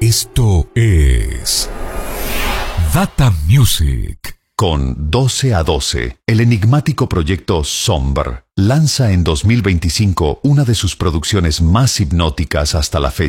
Esto es Data Music. Con 12 a 12, el enigmático proyecto Somber lanza en 2025 una de sus producciones más hipnóticas hasta la fecha.